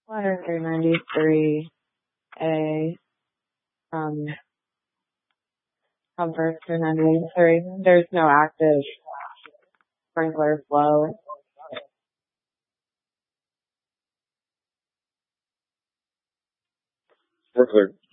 Water 93A from Comfort 293. There's no active sprinkler flow. Sprinkler